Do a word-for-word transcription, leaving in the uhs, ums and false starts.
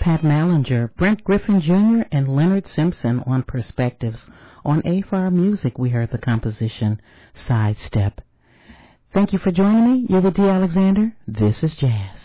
Pat Mallinger, Brent Griffin Junior, and Leonard Simpson on Perspectives. On A F R Music, we heard the composition Sidestep. Thank you for joining me. You're with D. Alexander. This is Jazz.